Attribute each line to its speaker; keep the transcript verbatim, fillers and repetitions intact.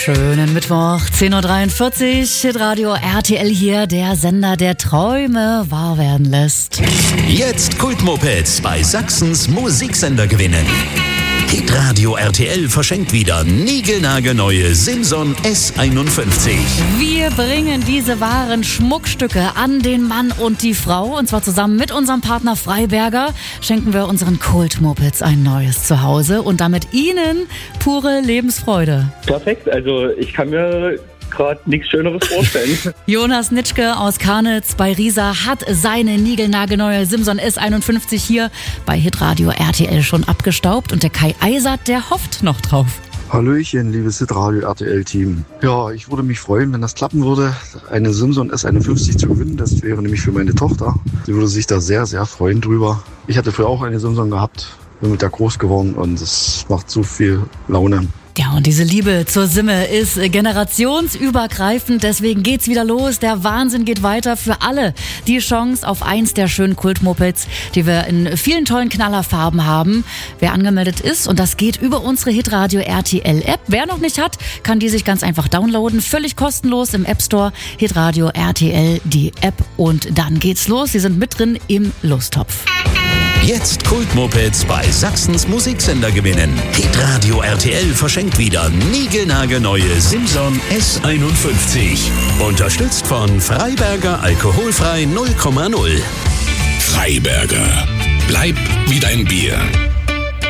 Speaker 1: Schönen Mittwoch, zehn Uhr dreiundvierzig, Hitradio R T L hier, der Sender, der Träume wahr werden lässt.
Speaker 2: Jetzt Kultmopeds bei Sachsens Musiksender gewinnen. Hitradio R T L verschenkt wieder niegelnagelneue Simson S einundfünfzig.
Speaker 1: Wir bringen diese wahren Schmuckstücke an den Mann und die Frau. Und zwar zusammen mit unserem Partner Freiberger schenken wir unseren Kultmopeds ein neues Zuhause und damit Ihnen pure Lebensfreude.
Speaker 3: Perfekt, also ich kann mir gerade nichts Schöneres vorstellen.
Speaker 1: Jonas Nitschke aus Karnitz bei Riesa hat seine niegelnagelneue Simson S einundfünfzig hier bei Hitradio R T L schon abgestaubt und der Kai Eisert, der hofft noch drauf.
Speaker 4: Hallöchen, liebes Hitradio R T L-Team. Ja, ich würde mich freuen, wenn das klappen würde, eine Simson S einundfünfzig zu gewinnen. Das wäre nämlich für meine Tochter. Sie würde sich da sehr, sehr freuen drüber. Ich hatte früher auch eine Simson gehabt, bin mit der groß geworden und es macht so viel Laune.
Speaker 1: Ja, und diese Liebe zur Simme ist generationsübergreifend, deswegen geht's wieder los. Der Wahnsinn geht weiter für alle. Die Chance auf eins der schönen Kultmopeds, die wir in vielen tollen Knallerfarben haben. Wer angemeldet ist, und das geht über unsere Hitradio R T L App. Wer noch nicht hat, kann die sich ganz einfach downloaden. Völlig kostenlos im App Store. Hitradio R T L, die App. Und dann geht's los. Sie sind mit drin im Lostopf.
Speaker 2: Jetzt Kultmopeds bei Sachsens Musiksender gewinnen. Hitradio R T L verschenkt wieder niegelnagelneue Simson S einundfünfzig. Unterstützt von Freiberger Alkoholfrei null Komma null.
Speaker 5: Freiberger. Bleib wie dein Bier.